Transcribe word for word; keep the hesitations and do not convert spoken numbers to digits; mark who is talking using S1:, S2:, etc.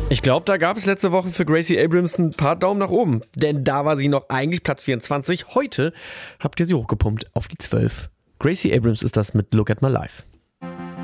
S1: Ich glaube, da gab es letzte Woche für Gracie Abrams ein paar Daumen nach oben. Denn da war sie noch eigentlich Platz vierundzwanzig. Heute habt ihr sie hochgepumpt auf die zwölf. Gracie Abrams ist das mit Look at My Life.